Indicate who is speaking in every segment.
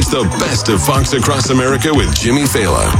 Speaker 1: Here's the best of Fox Across America with Jimmy Fallon.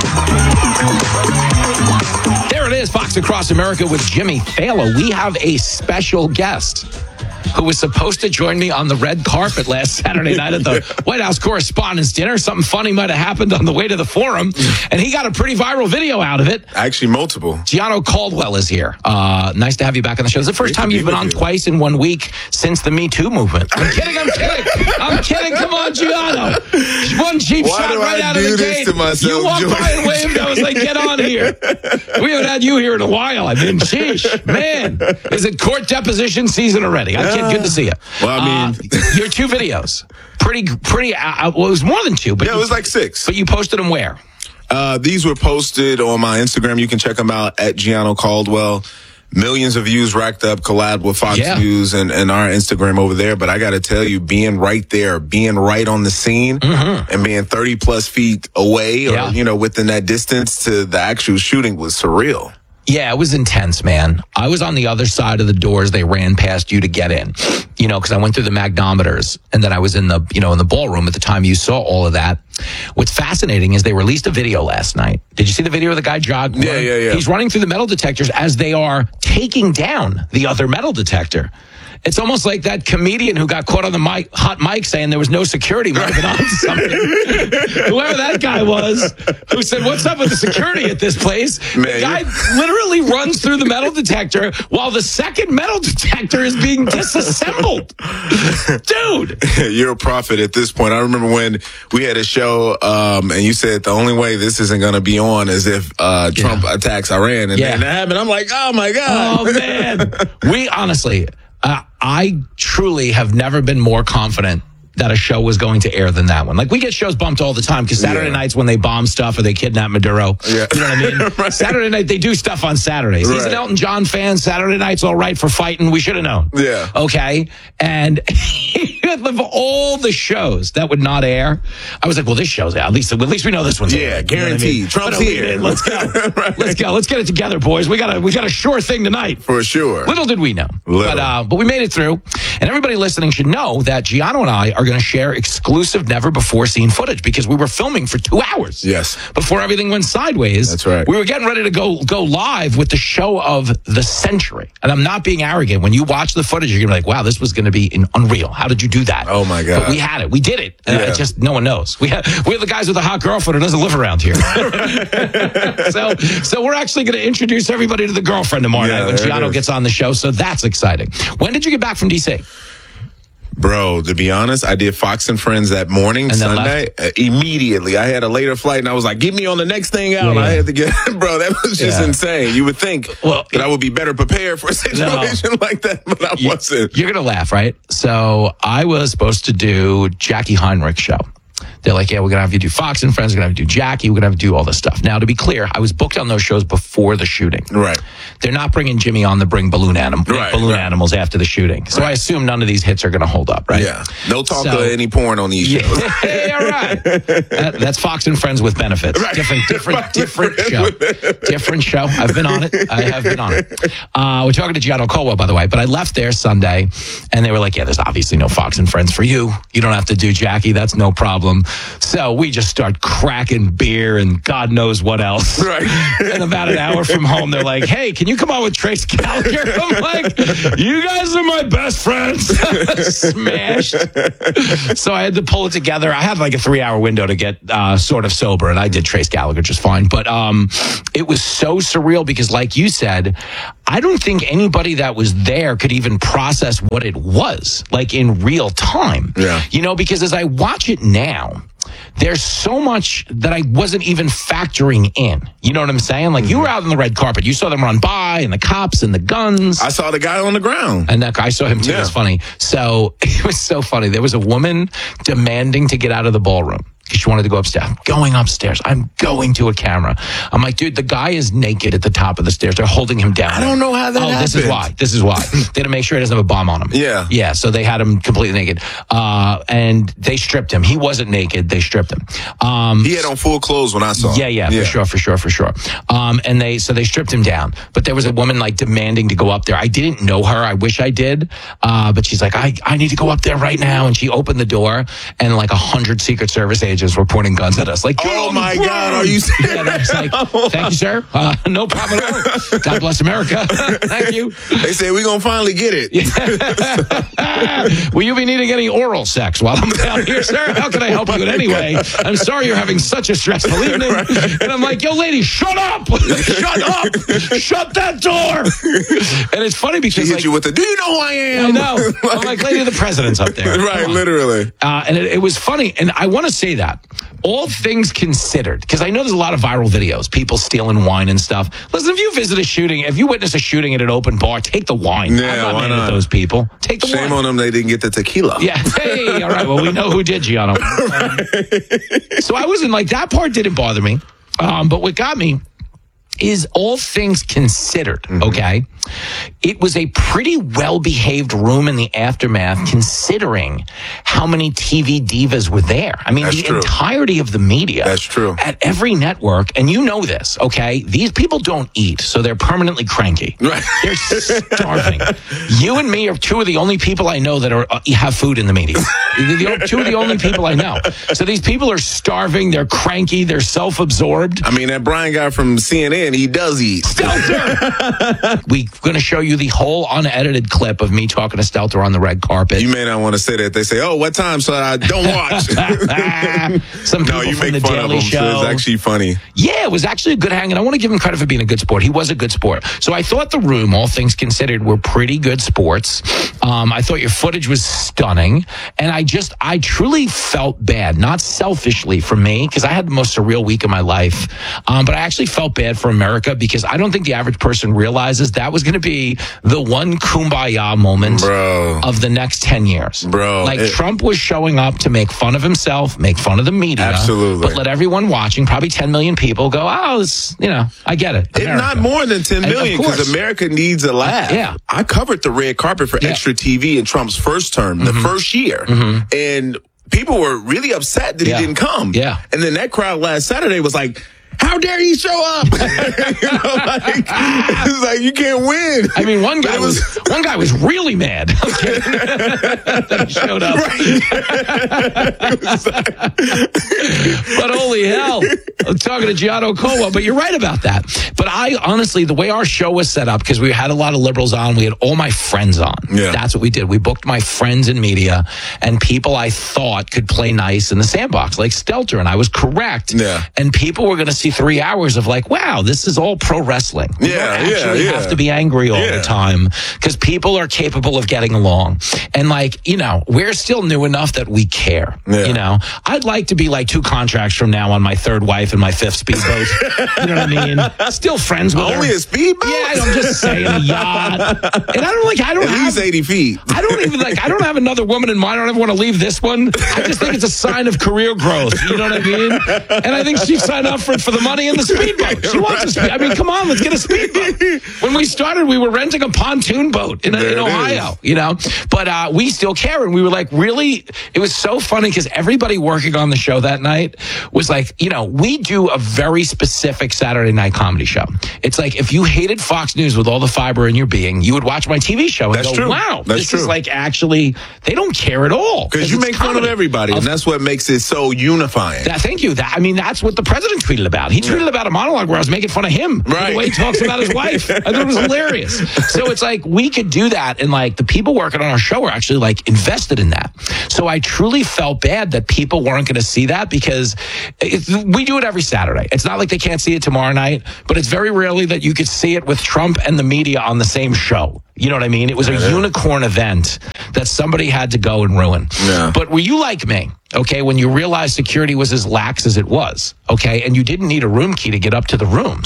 Speaker 2: There it is, Fox Across America with Jimmy Fallon. We have a special guest who was supposed to join me on the red carpet last Saturday night at the White House Correspondents' Dinner. Something funny might have happened on the way to the forum, and he got a pretty viral video out of it.
Speaker 3: Actually, multiple.
Speaker 2: Gianno Caldwell is here. Nice to have you back on the show. It's the first time you've been on twice in 1 week since the Me Too movement. I'm kidding. I'm kidding. Come on, Gianno. One cheap shot right out of the gate. You walked by and waved. I was like, get on here. We haven't had you here in a while. I mean, sheesh. Man, is it court deposition season already? Good to see you.
Speaker 3: Well, I mean,
Speaker 2: your 2 videos, pretty. Well, it was more than 2, but
Speaker 3: it was like 6.
Speaker 2: But you posted them where?
Speaker 3: These were posted on my Instagram. You can check them out at Gianno Caldwell. Millions of views racked up, collab with Fox News and our Instagram over there. But I got to tell you, being right there, being right on the scene, and being 30 plus feet away, or within that distance to the actual shooting was surreal.
Speaker 2: Yeah, it was intense, man. I was on the other side of the doors. They ran past you to get in, because I went through the magnometers, and then I was in the, in the ballroom at the time you saw all of that. What's fascinating is they released a video last night. Did you see the video of the guy jogging?
Speaker 3: Yeah.
Speaker 2: He's running through the metal detectors as they are taking down the other metal detector. It's almost like that comedian who got caught on the hot mic saying there was no security might have been on to something. Whoever that guy was who said, what's up with the security at this place? Man, the guy literally runs through the metal detector while the second metal detector is being disassembled. Dude.
Speaker 3: You're a prophet at this point. I remember when we had a show and you said the only way this isn't going to be on is if Trump attacks Iran. And then that happened. I'm like, oh, my God.
Speaker 2: Oh, man. We honestly... I truly have never been more confident that a show was going to air than that one. Like, we get shows bumped all the time because Saturday nights when they bomb stuff or they kidnap Maduro. Yeah. You know what I mean? Right. Saturday night, they do stuff on Saturdays. He's an Elton John fan. Saturday night's all right for fighting. We should have known.
Speaker 3: Yeah.
Speaker 2: Okay? And of all the shows that would not air, I was like, well, this show's out. At least we know this one's
Speaker 3: airing. Guaranteed. You know Trump's here.
Speaker 2: Let's go. Let's go. Let's get it together, boys. We got a sure thing tonight.
Speaker 3: For sure.
Speaker 2: Little did we know. But we made it through. And everybody listening should know that Gianno and I are going to share exclusive never-before-seen footage because we were filming for 2 hours.
Speaker 3: Yes.
Speaker 2: Before everything went sideways.
Speaker 3: That's right.
Speaker 2: We were getting ready to go live with the show of the century. And I'm not being arrogant. When you watch the footage, you're going to be like, wow, this was going to be unreal. How did you do that?
Speaker 3: Oh, my God.
Speaker 2: But we had it. We did it. Just no one knows. We have the guys with a hot girlfriend who doesn't live around here. So we're actually going to introduce everybody to the girlfriend tomorrow night when Gianno gets on the show. So that's exciting. When did you get back from D.C.?
Speaker 3: Bro, to be honest, I did Fox and Friends that morning, Sunday. Immediately. I had a later flight, and I was like, get me on the next thing out. Yeah. I had to get, bro, that was just insane. You would think that I would be better prepared for a situation like that, but I wasn't.
Speaker 2: You're going to laugh, right? So I was supposed to do Jackie Heinrich's show. They're like, yeah, we're going to have you do Fox and Friends. We're going to have you do Jackie. We're going to have you do all this stuff. Now, to be clear, I was booked on those shows before the shooting.
Speaker 3: Right.
Speaker 2: They're not bringing Jimmy on to bring balloon animals after the shooting. So I assume none of these hits are going to hold up, right?
Speaker 3: Yeah. No talk of any porn on these shows.
Speaker 2: Yeah, right. That's Fox and Friends with benefits. Right. Different show. Different show. I've been on it. I have been on it. We're talking to Gianno Caldwell, by the way, but I left there Sunday, and they were like, yeah, there's obviously no Fox and Friends for you. You don't have to do Jackie. That's no problem. So we just start cracking beer and God knows what else.
Speaker 3: Right.
Speaker 2: And about an hour from home, they're like, hey, can you come on with Trace Gallagher? I'm like, you guys are my best friends. Smashed. So I had to pull it together. I had like a 3-hour window to get sort of sober, and I did Trace Gallagher just fine. But it was so surreal because, like you said, I don't think anybody that was there could even process what it was, like in real time.
Speaker 3: Yeah.
Speaker 2: Because as I watch it now, there's so much that I wasn't even factoring in. You know what I'm saying? Like, you were out on the red carpet. You saw them run by, and the cops and the guns.
Speaker 3: I saw the guy on the ground.
Speaker 2: And that guy, I saw him too. It's funny. So it was so funny. There was a woman demanding to get out of the ballroom. because she wanted to go upstairs. I'm going upstairs. I'm going to a camera. I'm like, dude, the guy is naked at the top of the stairs. They're holding him down.
Speaker 3: I don't know how that happened.
Speaker 2: This is why. They had to make sure he doesn't have a bomb on him.
Speaker 3: Yeah.
Speaker 2: So they had him completely naked. And they stripped him. He wasn't naked. They stripped him.
Speaker 3: He had on full clothes when I saw him.
Speaker 2: Yeah, for sure. And they stripped him down. But there was a woman like demanding to go up there. I didn't know her. I wish I did. But she's like, I need to go up there right now. And she opened the door, and like 100 Secret Service agents were pointing guns at us. Like,
Speaker 3: oh my God, are you serious?
Speaker 2: Yeah, and I was like, thank you, sir. No problem at all. God bless America. Thank you.
Speaker 3: They say we're gonna finally get it.
Speaker 2: Will you be needing any oral sex while I'm down here, sir? How can I help you in any way? I'm sorry you're having such a stressful evening. Right. And I'm like, yo, lady, shut up! Shut up! Shut that door! And it's funny because
Speaker 3: she hit you with the, do you know who I am?
Speaker 2: I know. I'm like, lady, the president's up there.
Speaker 3: Right, literally.
Speaker 2: And it was funny, and I want to say that. All things considered, because I know there's a lot of viral videos, people stealing wine and stuff. Listen, if you visit a shooting, if you witness a shooting at an open bar, take the wine.
Speaker 3: Yeah,
Speaker 2: I'm not mad at those people. Take the wine.
Speaker 3: Shame on them, they didn't get the tequila.
Speaker 2: Yeah. Hey, all right. Well, we know who did, Gianno. So I wasn't like, that part didn't bother me. But what got me is all things considered, okay? It was a pretty well-behaved room in the aftermath, considering how many TV divas were there. I mean, the entirety of the media.
Speaker 3: That's true.
Speaker 2: At every network, and you know this, okay? These people don't eat, so they're permanently cranky.
Speaker 3: Right.
Speaker 2: They're starving. You and me are two of the only people I know that have food in the media. Two of the only people I know. So these people are starving, they're cranky, they're self-absorbed.
Speaker 3: I mean, that Brian guy from CNN, he does eat.
Speaker 2: Stelter! We're going to show you the whole unedited clip of me talking to Stelter on the red carpet.
Speaker 3: You may not want to say that. They say, oh, what time? So I don't watch.
Speaker 2: Some people from the Daily Show.
Speaker 3: So it's actually funny.
Speaker 2: Yeah, it was actually a good hang, and I want to give him credit for being a good sport. He was a good sport. So I thought the room, all things considered, were pretty good sports. I thought your footage was stunning, and I truly felt bad, not selfishly for me, because I had the most surreal week of my life, but I actually felt bad for America, because I don't think the average person realizes that was going to be the one kumbaya moment of the next 10 years. Trump was showing up to make fun of himself, make fun of the media.
Speaker 3: Absolutely.
Speaker 2: But let everyone watching, probably 10 million people, go, oh, I get it.
Speaker 3: If not more than 10 million, because America needs a laugh.
Speaker 2: Yeah.
Speaker 3: I covered the red carpet for Extra TV in Trump's first term, the first year. And people were really upset that he didn't come.
Speaker 2: Yeah.
Speaker 3: And then that crowd last Saturday was like, how dare he show up? It's like you can't win.
Speaker 2: I mean, one guy was really mad that he showed up. But holy hell, I'm talking to Gianno Colwell. But you're right about that. But I honestly, the way our show was set up, because we had a lot of liberals on, we had all my friends on.
Speaker 3: Yeah.
Speaker 2: That's what we did. We booked my friends in media and people I thought could play nice in the sandbox, like Stelter, and I was correct.
Speaker 3: Yeah.
Speaker 2: And people were going to see 3 hours of like, wow, this is all pro wrestling. You don't actually have to be angry all the time, because people are capable of getting along. And we're still new enough that we care.
Speaker 3: Yeah.
Speaker 2: I'd like to be like 2 contracts from now on my 3rd wife and my 5th speedboat. You know what I mean? Still friends with her.
Speaker 3: Only a speedboat?
Speaker 2: Yeah, I'm just saying, a yacht. And I don't
Speaker 3: at least 80 feet.
Speaker 2: I don't have another woman in mind. I don't ever want to leave this one. I just think it's a sign of career growth. You know what I mean? And I think she'd sign up for the money and the speedboat. She wants a speedboat. I mean, come on, let's get a speedboat. When we started, we were renting a pontoon boat in Ohio, But we still care. And we were like, really? It was so funny, because everybody working on the show that night was like, we do a very specific Saturday night comedy show. It's like, if you hated Fox News with all the fiber in your being, you would watch my TV show and go, wow, this is like, actually, they don't care at all.
Speaker 3: Because you make fun of everybody, and that's what makes it so unifying.
Speaker 2: Thank you. That's what the president tweeted about. He tweeted about a monologue where I was making fun of him.
Speaker 3: Right.
Speaker 2: The way he talks about his wife. I thought it was hilarious. So it's like, we could do that, and the people working on our show are actually invested in that. So I truly felt bad that people weren't going to see that, because we do it every Saturday. It's not like they can't see it tomorrow night, but it's very rarely that you could see it with Trump and the media on the same show. You know what I mean? It was a unicorn event that somebody had to go and ruin.
Speaker 3: Yeah.
Speaker 2: But were you like me? Okay, when you realized security was as lax as it was, okay, and you didn't need a room key to get up to the rooms.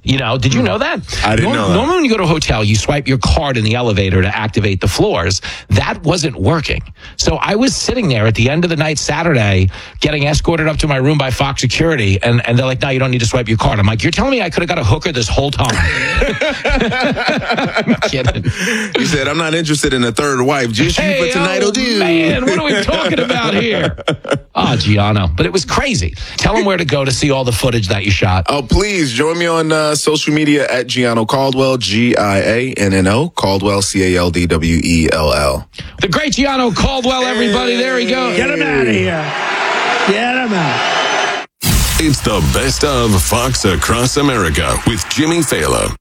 Speaker 2: You know, did you know that?
Speaker 3: I didn't know that.
Speaker 2: Normally when you go to a hotel, you swipe your card in the elevator to activate the floors. That wasn't working. So I was sitting there at the end of the night Saturday getting escorted up to my room by Fox Security, and they're like, no, you don't need to swipe your card. I'm like, you're telling me I could have got a hooker this whole time? I'm kidding.
Speaker 3: He said, I'm not interested in a third wife. Just you for tonight will do.
Speaker 2: Man, what are we talking about here? Oh, Giano. But it was crazy. Tell them where to go to see all the footage that you shot.
Speaker 3: Oh, please join me on social media at Gianno Caldwell, Gianno, Caldwell, Caldwell.
Speaker 2: The great Gianno Caldwell, everybody. There he goes.
Speaker 4: Get him out of here. Get him out.
Speaker 1: It's the best of Fox Across America with Jimmy Failla.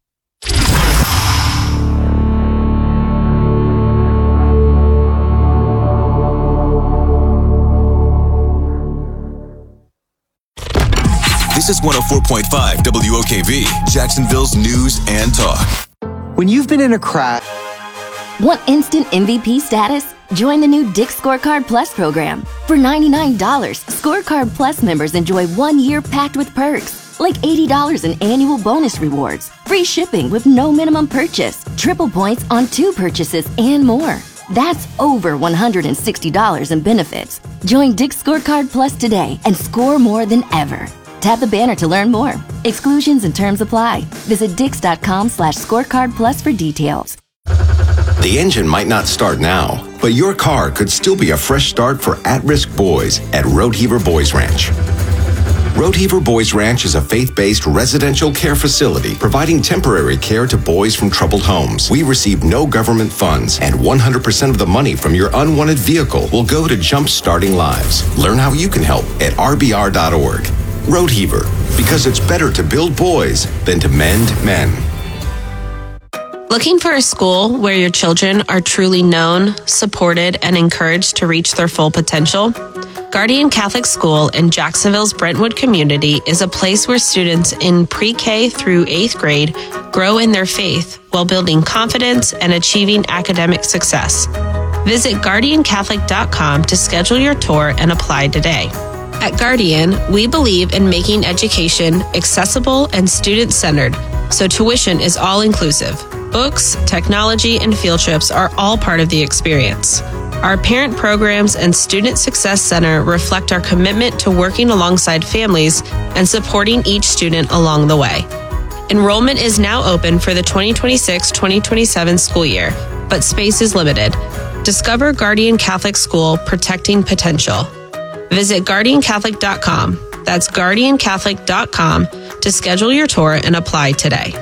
Speaker 5: This is 104.5 WOKV, Jacksonville's news and talk.
Speaker 6: When you've been in a crash.
Speaker 7: Want instant MVP status? Join the new Dick's Scorecard Plus program. For $99, Scorecard Plus members enjoy 1 year packed with perks, like $80 in annual bonus rewards, free shipping with no minimum purchase, triple points on 2 purchases, and more. That's over $160 in benefits. Join Dick's Scorecard Plus today and score more than ever. Tap the banner to learn more. Exclusions and terms apply. Visit Dix.com/scorecard plus for details.
Speaker 8: The engine might not start now, but your car could still be a fresh start for at-risk boys at Roadheaver Boys Ranch. Roadheaver Boys Ranch is a faith-based residential care facility providing temporary care to boys from troubled homes. We receive no government funds, and 100% of the money from your unwanted vehicle will go to jump-starting lives. Learn how you can help at rbr.org. Roadheaver, because it's better to build boys than to mend men.
Speaker 9: Looking for a school where your children are truly known, supported, and encouraged to reach their full potential? Guardian Catholic School in Jacksonville's Brentwood community is a place where students in pre-K through 8th grade grow in their faith while building confidence and achieving academic success. Visit GuardianCatholic.com to schedule your tour and apply today. At Guardian, we believe in making education accessible and student-centered, so tuition is all-inclusive. Books, technology, and field trips are all part of the experience. Our parent programs and Student Success Center reflect our commitment to working alongside families and supporting each student along the way. Enrollment is now open for the 2026-2027 school year, but space is limited. Discover Guardian Catholic School, Protecting Potential. Visit GuardianCatholic.com. That's GuardianCatholic.com to schedule your tour and apply today.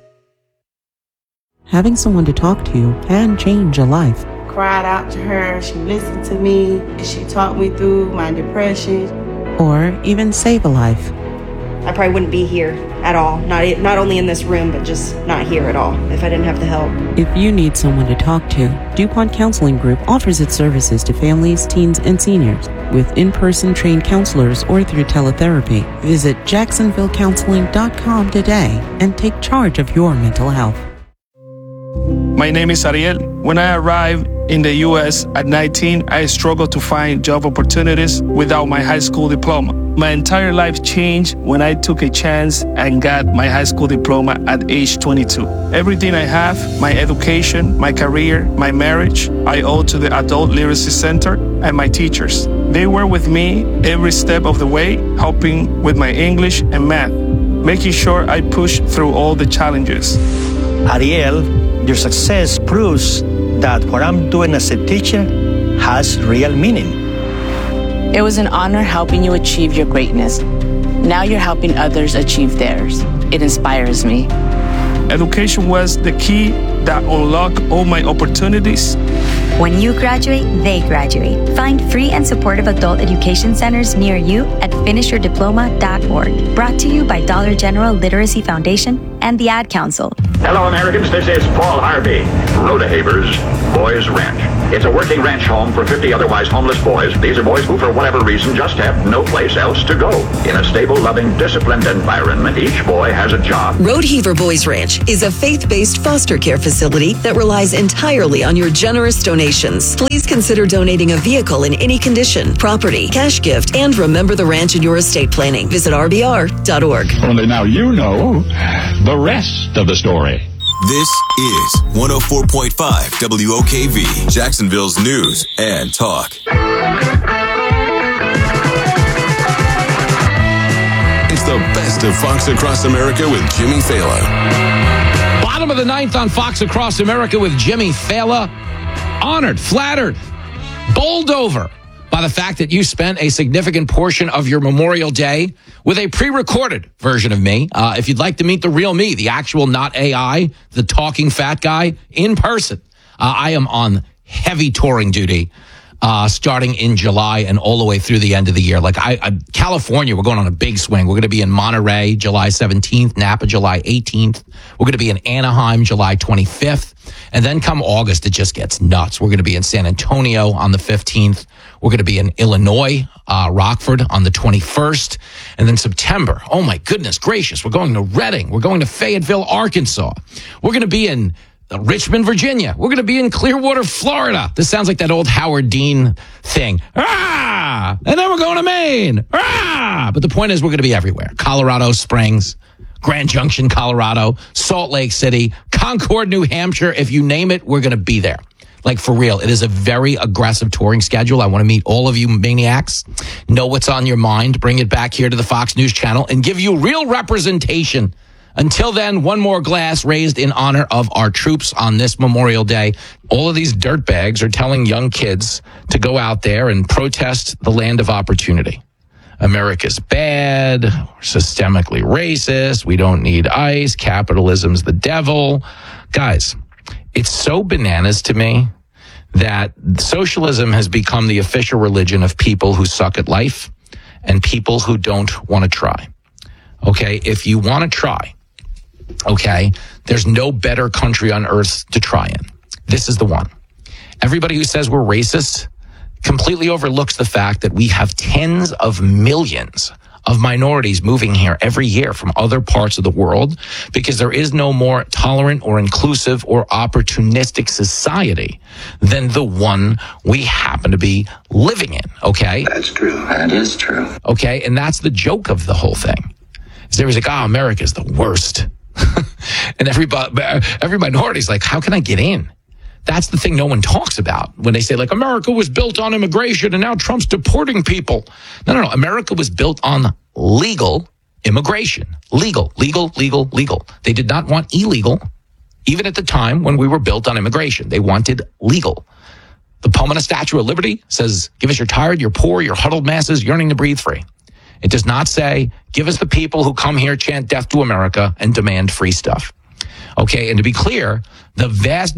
Speaker 10: Having someone to talk to can change a life.
Speaker 11: Cried out to her, she listened to me, she talked me through my depression.
Speaker 10: Or even save a life.
Speaker 12: I probably wouldn't be here at all, not only in this room, but just not here at all if I didn't have the help.
Speaker 10: If you need someone to talk to, DuPont Counseling Group offers its services to families, teens, and seniors with in-person trained counselors or through teletherapy. Visit JacksonvilleCounseling.com today and take charge of your mental health.
Speaker 13: My name is Ariel. When I arrived in the U.S. at 19, I struggled to find job opportunities without my high school diploma. My entire life changed when I took a chance and got my high school diploma at age 22. Everything I have, my education, my career, my marriage, I owe to the Adult Literacy Center and my teachers. They were with me every step of the way, helping with my English and math, making sure I pushed through all the challenges.
Speaker 14: Ariel, your success proves that what I'm doing as a teacher has real meaning.
Speaker 15: It was an honor helping you achieve your greatness. Now you're helping others achieve theirs. It inspires me.
Speaker 13: Education was the key that unlocked all my opportunities.
Speaker 16: When you graduate, they graduate. Find free and supportive adult education centers near you at finishyourdiploma.org. Brought to you by Dollar General Literacy Foundation and the Ad Council.
Speaker 17: Hello, Americans. This is Paul Harvey. Rodehaver's Boys Ranch. It's a working ranch home for 50 otherwise homeless boys. These are boys who, for whatever reason, just have no place else to go. In a stable, loving, disciplined environment, each boy has a job.
Speaker 18: Rodeheaver Boys Ranch is a faith-based foster care facility that relies entirely on your generous donations. Please consider donating a vehicle in any condition, property, cash gift, and remember the ranch in your estate planning. Visit rbr.org.
Speaker 19: Only now you know the the rest of the story.
Speaker 5: This is 104.5 WOKV, Jacksonville's news and talk.
Speaker 1: It's the best of Fox Across America with Jimmy Fallon.
Speaker 2: Bottom of the ninth on Fox Across America with Jimmy Fallon. Honored, flattered, bowled over by the fact that you spent a significant portion of your Memorial Day with a pre-recorded version of me. If you'd like to meet the real me, the actual not AI, the talking fat guy, in person, I am on heavy touring duty starting in July and all the way through the end of the year. Like California, we're going on a big swing. We're going to be in Monterey, July 17th, Napa, July 18th. We're going to be in Anaheim, July 25th. And then come August, it just gets nuts. We're going to be in San Antonio on the 15th. We're going to be in Illinois, Rockford on the 21st. And then September, oh my goodness gracious, we're going to Reading. We're going to Fayetteville, Arkansas. We're going to be in Richmond, Virginia. We're going to be in Clearwater, Florida. This sounds like that old Howard Dean thing. Ah! And then we're going to Maine. Ah! But the point is we're going to be everywhere. Colorado Springs, Grand Junction, Colorado, Salt Lake City, Concord, New Hampshire. If you name it, we're going to be there. Like, for real, it is a very aggressive touring schedule. I want to meet all of you maniacs, know what's on your mind, bring it back here to the Fox News Channel, and give you real representation. Until then, one more glass raised in honor of our troops on this Memorial Day. All of these dirtbags are telling young kids to go out there and protest the land of opportunity. America's bad, we're systemically racist, we don't need ICE, capitalism's the devil. Guys, it's so bananas to me that socialism has become the official religion of people who suck at life and people who don't want to try. Okay, if you want to try, okay, there's no better country on earth to try in. This is the one. Everybody who says we're racist completely overlooks the fact that we have tens of millions of minorities moving here every year from other parts of the world because there is no more tolerant or inclusive or opportunistic society than the one we happen to be living in, okay?
Speaker 20: That's true. That is true.
Speaker 2: Okay, and that's the joke of the whole thing. Is there was like, oh, America's the worst. And every minority's like, how can I get in? That's the thing no one talks about when they say, like, America was built on immigration and now Trump's deporting people. No. America was built on legal immigration. Legal. They did not want illegal, even at the time when we were built on immigration. They wanted legal. The poem on a Statue of Liberty says, give us your tired, your poor, your huddled masses yearning to breathe free. It does not say, give us the people who come here, chant death to America, and demand free stuff. Okay, and to be clear, the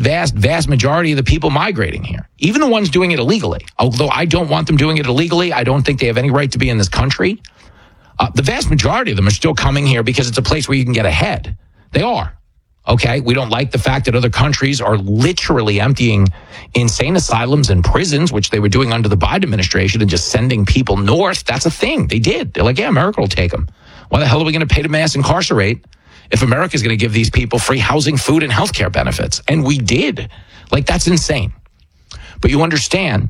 Speaker 2: vast majority of the people migrating here, even the ones doing it illegally, although I don't want them doing it illegally, I don't think they have any right to be in this country, the vast majority of them are still coming here because it's a place where you can get ahead. They are. Okay, we don't like the fact that other countries are literally emptying insane asylums and prisons, which they were doing under the Biden administration, and just sending people north. That's a thing. They did. They're like, yeah, America will take them. Why the hell are we going to pay to mass incarcerate if America's going to give these people free housing, food, and healthcare benefits? And we did. Like, that's insane. But you understand,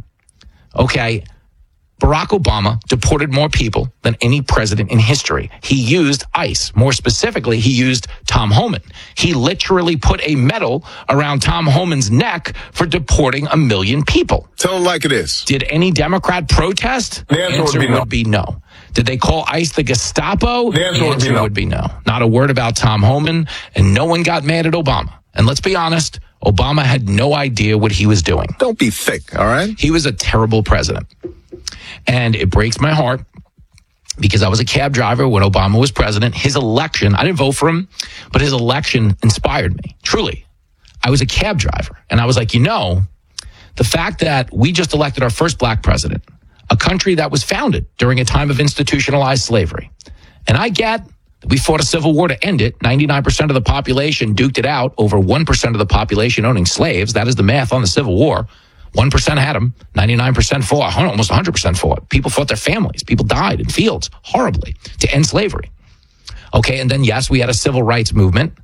Speaker 2: okay, Barack Obama deported more people than any president in history. He used ICE. More specifically, he used Tom Homan. He literally put a medal around Tom Homan's neck for deporting 1 million people.
Speaker 3: Tell him like it is.
Speaker 2: Did any Democrat protest?
Speaker 3: The answer would be no.
Speaker 2: Did they call ICE the Gestapo?
Speaker 3: The answer
Speaker 2: would be no. Not a word about Tom Homan, and no one got mad at Obama. And let's be honest, Obama had no idea what he was doing.
Speaker 3: Don't be thick, all right?
Speaker 2: He was a terrible president. And it breaks my heart because I was a cab driver when Obama was president. His election, I didn't vote for him, but his election inspired me. Truly. I was a cab driver. And I was like, the fact that we just elected our first black president, a country that was founded during a time of institutionalized slavery. And I get that we fought a civil war to end it. 99% of the population duked it out over 1% of the population owning slaves. That is the math on the Civil War. 1% had them, 99% fought, almost 100% fought. People fought their families. People died in fields horribly to end slavery. Okay, and then, yes, we had a civil rights movement,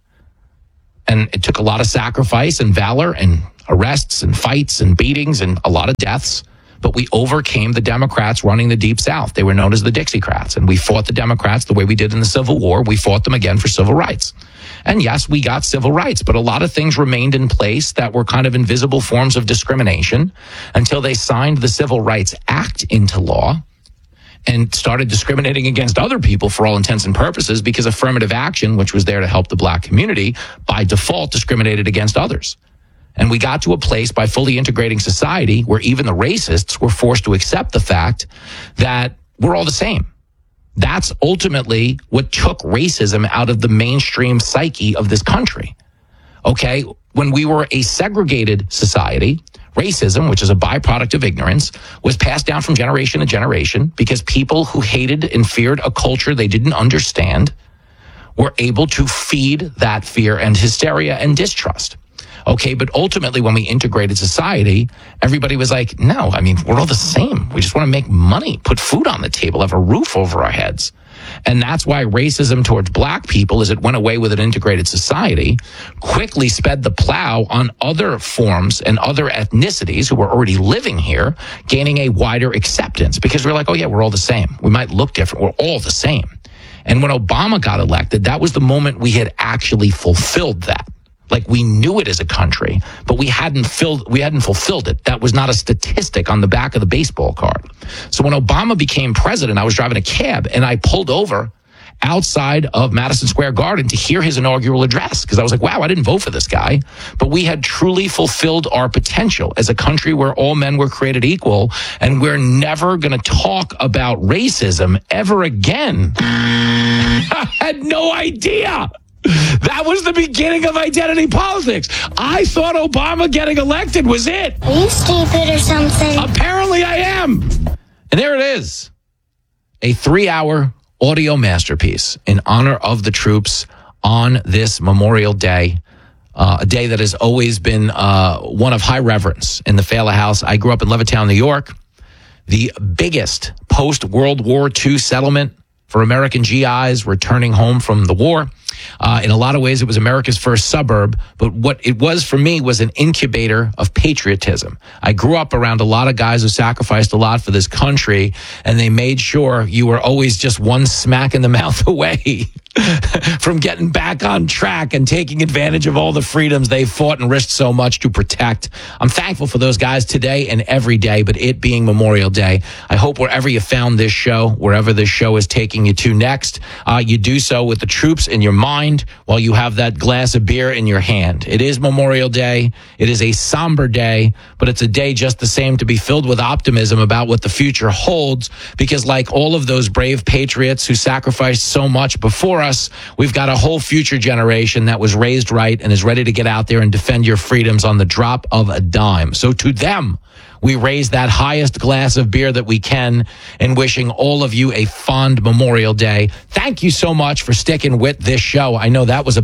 Speaker 2: and it took a lot of sacrifice and valor and arrests and fights and beatings and a lot of deaths, but we overcame the Democrats running the Deep South. They were known as the Dixiecrats, and we fought the Democrats the way we did in the Civil War. We fought them again for civil rights. And yes, we got civil rights, but a lot of things remained in place that were kind of invisible forms of discrimination until they signed the Civil Rights Act into law and started discriminating against other people for all intents and purposes, because affirmative action, which was there to help the black community, by default discriminated against others. And we got to a place by fully integrating society where even the racists were forced to accept the fact that we're all the same. That's ultimately what took racism out of the mainstream psyche of this country. Okay, when we were a segregated society, racism, which is a byproduct of ignorance, was passed down from generation to generation because people who hated and feared a culture they didn't understand were able to feed that fear and hysteria and distrust. Okay, but ultimately when we integrated society, everybody was like, no, I mean, we're all the same. We just want to make money, put food on the table, have a roof over our heads. And that's why racism towards black people, as it went away with an integrated society, quickly sped the plow on other forms and other ethnicities who were already living here, gaining a wider acceptance because we're like, oh yeah, we're all the same. We might look different. We're all the same. And when Obama got elected, that was the moment we had actually fulfilled that. Like we knew it as a country, but we hadn't fulfilled it. That was not a statistic on the back of the baseball card. So when Obama became president, I was driving a cab and I pulled over outside of Madison Square Garden to hear his inaugural address because I was like, wow, I didn't vote for this guy. But we had truly fulfilled our potential as a country where all men were created equal, and we're never going to talk about racism ever again. I had no idea. That was the beginning of identity politics. I thought Obama getting elected was it.
Speaker 19: Are you stupid or something?
Speaker 2: Apparently I am. And there it is. A 3-hour audio masterpiece in honor of the troops on this Memorial Day. A day that has always been one of high reverence in the Fala House. I grew up in Levittown, New York. The biggest post-World War II settlement for American GIs returning home from the war. In a lot of ways, it was America's first suburb, but what it was for me was an incubator of patriotism. I grew up around a lot of guys who sacrificed a lot for this country, and they made sure you were always just one smack in the mouth away from getting back on track and taking advantage of all the freedoms they fought and risked so much to protect. I'm thankful for those guys today and every day, but it being Memorial Day, I hope wherever you found this show, wherever this show is taking you to next, you do so with the troops in your mind while you have that glass of beer in your hand. It is Memorial Day. It is a somber day, but it's a day just the same to be filled with optimism about what the future holds, because like all of those brave patriots who sacrificed so much before us, we've got a whole future generation that was raised right and is ready to get out there and defend your freedoms on the drop of a dime. So to them, we raise that highest glass of beer that we can, and wishing all of you a fond Memorial Day. Thank you so much for sticking with this show. I know that was a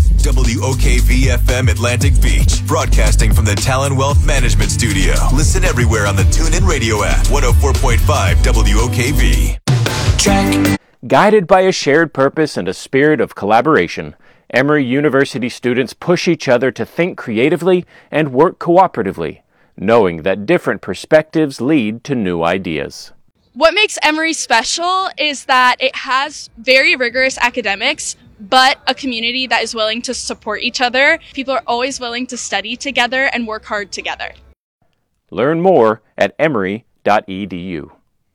Speaker 5: WOKV-FM Atlantic Beach, broadcasting from the Talon Wealth Management Studio. Listen everywhere on the TuneIn Radio app. 104.5 WOKV.
Speaker 21: Check. Guided by a shared purpose and a spirit of collaboration, Emory University students push each other to think creatively and work cooperatively, knowing that different perspectives lead to new ideas.
Speaker 22: What makes Emory special is that it has very rigorous academics, but a community that is willing to support each other. People are always willing to study together and work hard together.
Speaker 21: Learn more at emory.edu.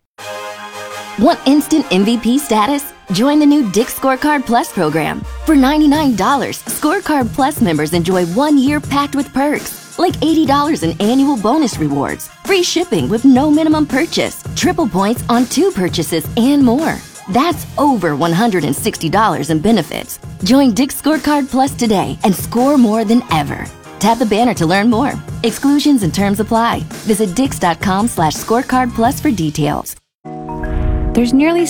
Speaker 7: Want instant MVP status? Join the new Dick's Scorecard Plus program. For $99, Scorecard Plus members enjoy 1 year packed with perks, like $80 in annual bonus rewards, free shipping with no minimum purchase, triple points on 2 purchases, and more. That's over $160 in benefits. Join Dick's Scorecard Plus today and score more than ever. Tap the banner to learn more. Exclusions and terms apply. Visit dix.com/scorecard plus for details.
Speaker 23: There's nearly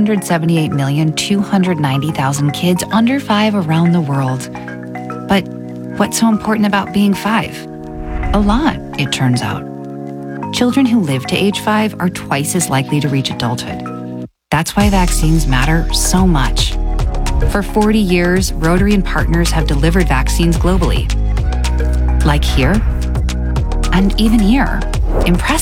Speaker 23: 678,290,000 kids under 5 around the world. But what's so important about being 5? A lot, it turns out. Children who live to age 5 are twice as likely to reach adulthood. That's why vaccines matter so much. For 40 years, Rotary and partners have delivered vaccines globally. Like here, and even here. Impressive.